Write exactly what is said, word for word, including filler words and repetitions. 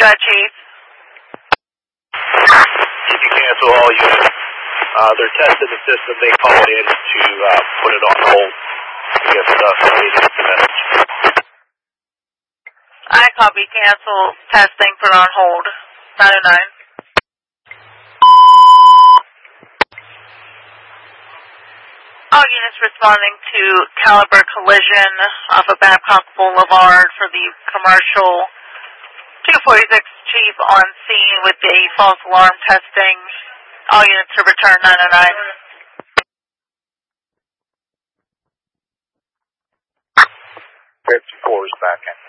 that, Chief. You can cancel all units. Uh, they're testing the system. They called in to uh, put it on hold. I guess uh, somebody needs the message. I copy. Cancel. Testing. Put on hold. nine oh nine. All units responding to caliber collision off of Babcock Boulevard for the commercial. two forty-six Chief on scene with the false alarm testing. All units to return nine oh nine. fifty-four is back in.